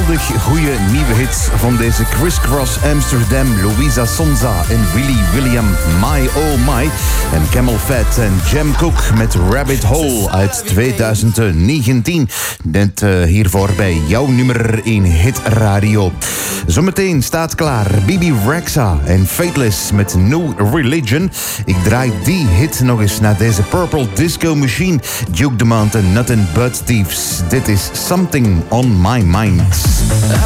geweldig goede nieuwe hits van deze Criss Cross Amsterdam, Louisa Sonza en Willy William, My Oh My. En Camel Fat en Jam Cook met Rabbit Hole uit 2019. Net hiervoor bij jouw nummer 1 hit radio. Zometeen staat klaar Bibi Rexha en Fateless met No Religion. Ik draai die hit nog eens naar deze Purple Disco Machine, Duke Dumont en Nothing But Thieves. Dit is Something on My Mind.